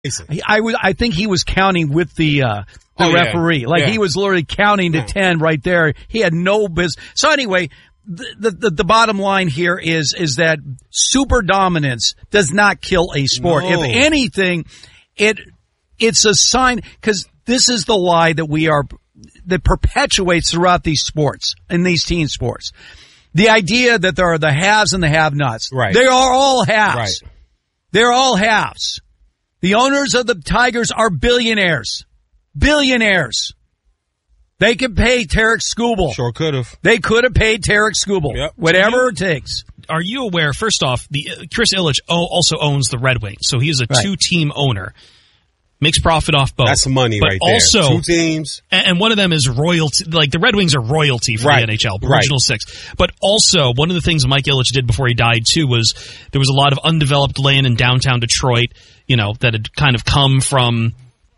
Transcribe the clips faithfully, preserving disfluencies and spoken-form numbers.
He, I was, I think he was counting with the, uh, the oh, referee. Yeah. Like yeah. he was literally counting to yeah. ten right there. He had no business. So anyway, the, the, the bottom line here is, is that super dominance does not kill a sport. No. If anything, it, it's a sign, cause this is the lie that we are, that perpetuates throughout these sports, in these team sports. The idea that there are the haves and the have-nots. Right. They are all haves. Right. They're all haves. The owners of the Tigers are billionaires. Billionaires. They could pay Tarek Skubal. Sure could have. They could have paid Tarek Skubal. Yep. Whatever you, it takes. Are you aware, first off, the uh, Chris Ilitch also owns the Red Wings, so he is a right. two-team owner. Makes profit off both. That's money but right there. Also, two teams. And one of them is royalty. Like, the Red Wings are royalty for right. the N H L, right. original six. But also, one of the things Mike Ilitch did before he died, too, was there was a lot of undeveloped land in downtown Detroit, you know, that had kind of come from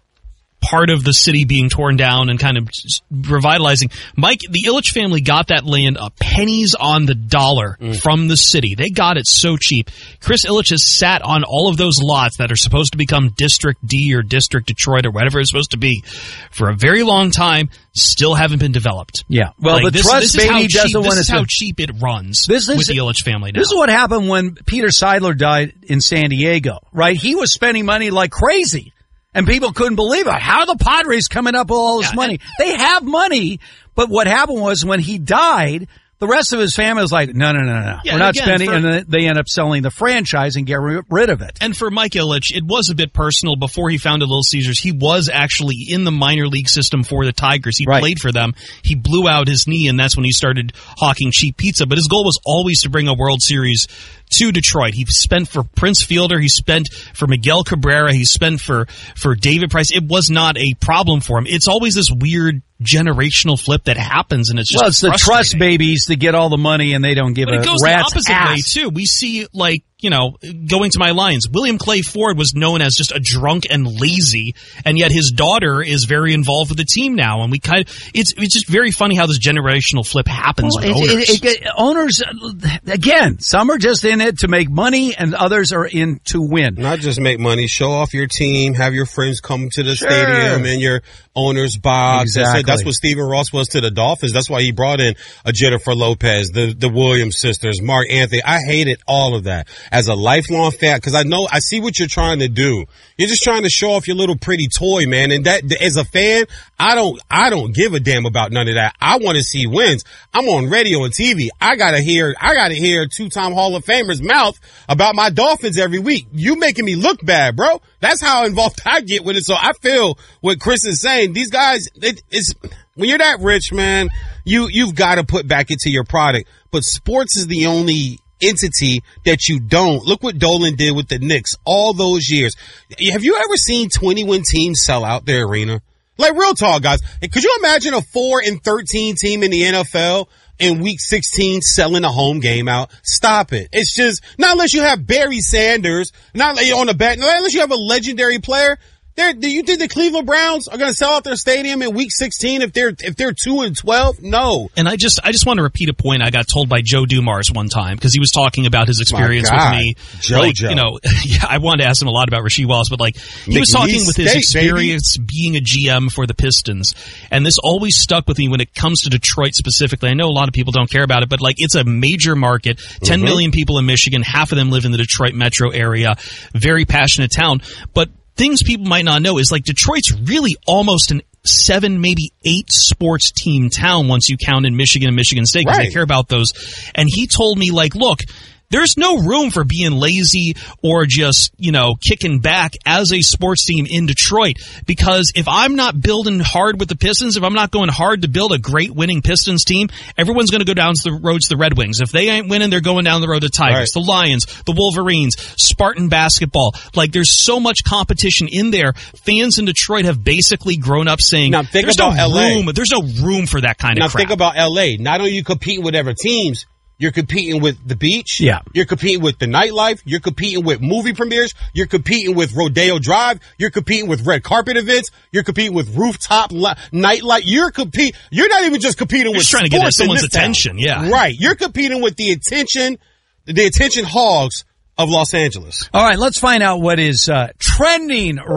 part of the city being torn down and kind of revitalizing. Mike, the Ilitch family got that land a pennies on the dollar mm. from the city. They got it so cheap. Chris Ilitch has sat on all of those lots that are supposed to become District D or District Detroit or whatever it's supposed to be for a very long time, still haven't been developed. Yeah. Well, like, the this, trust this baby doesn't want to... This is how cheap it runs this is, with the Ilitch family now. This is what happened when Peter Seidler died in San Diego, right? He was spending money like crazy. And people couldn't believe it. How are the Padres coming up with all this yeah, money? They have money, but what happened was when he died, the rest of his family was like, no, no, no, no. Yeah, We're not again, spending, for, and then they end up selling the franchise and get rid of it. And for Mike Ilitch, it was a bit personal. Before he founded Little Caesars, he was actually in the minor league system for the Tigers. He right. played for them. He blew out his knee, and that's when he started hawking cheap pizza. But his goal was always to bring a World Series to Detroit. He spent for Prince Fielder. He spent for Miguel Cabrera. He spent for, for David Price. It was not a problem for him. It's always this weird generational flip that happens, and it's just well, it's the trust babies that get all the money, and they don't give but a it goes rat's the opposite ass. way too. We see, like, you know, going to my Lions, William Clay Ford was known as just a drunk and lazy, and yet his daughter is very involved with the team now, and we kind of, it's it's just very funny how this generational flip happens well, with it, owners. It, it, owners, again, some are just in it to make money, and others are in to win. Not just make money, show off your team, have your friends come to the sure. stadium in your owner's box. Exactly. That's what Stephen Ross was to the Dolphins. That's why he brought in a Jennifer Lopez, the, the Williams sisters, Mark Anthony. I hated all of that as a lifelong fan, because I know, I see what you're trying to do. You're just trying to show off your little pretty toy, man. And that, as a fan, I don't, I don't give a damn about none of that. I want to see wins. I'm on radio and T V. I gotta hear, I gotta hear a two-time Hall of Famer's mouth about my Dolphins every week. You making me look bad, bro. That's how involved I get with it. So I feel what Chris is saying. These guys, it, it's, when you're that rich, man, you, you've got to put back into your product. But sports is the only entity that you don't. Look what Dolan did with the Knicks all those years. Have you ever seen twenty-one teams sell out their arena? Like, real talk, guys. Could you imagine a four and thirteen team in the N F L in week sixteen selling a home game out? Stop it. It's just, not unless you have Barry Sanders, not on the bet, not unless you have a legendary player. They're, do you think the Cleveland Browns are going to sell out their stadium in week sixteen if they're, if they're two and twelve? No. And I just, I just want to repeat a point I got told by Joe Dumars one time, because he was talking about his experience with me. Jojo. Like, you know, yeah, I wanted to ask him a lot about Rasheed Wallace, but like, he McNeese was talking with his State, experience baby. being a G M for the Pistons. And this always stuck with me when it comes to Detroit specifically. I know a lot of people don't care about it, but like, it's a major market, ten mm-hmm. million people in Michigan, half of them live in the Detroit metro area, very passionate town. But things people might not know is, like, Detroit's really almost an seven, maybe eight sports team town once you count in Michigan and Michigan State, because right. they care about those. And he told me, like, look, there's no room for being lazy or just, you know, kicking back as a sports team in Detroit, because if I'm not building hard with the Pistons, if I'm not going hard to build a great winning Pistons team, everyone's going to go down the road to the Red Wings. If they ain't winning, they're going down the road to Tigers, right. the Lions, the Wolverines, Spartan basketball. Like, there's so much competition in there. Fans in Detroit have basically grown up saying, now, think there's about no L A. room, there's no room for that kind now, of crap. Now think about L A. Not only are you competing with other teams, you're competing with the beach. Yeah. You're competing with the nightlife. You're competing with movie premieres. You're competing with Rodeo Drive. You're competing with red carpet events. You're competing with rooftop li- nightlife. You're compete. You're not even just competing you're with just trying to get someone's attention. Town. Yeah. Right. You're competing with the attention, the attention hogs of Los Angeles. All right. Let's find out what is uh, trending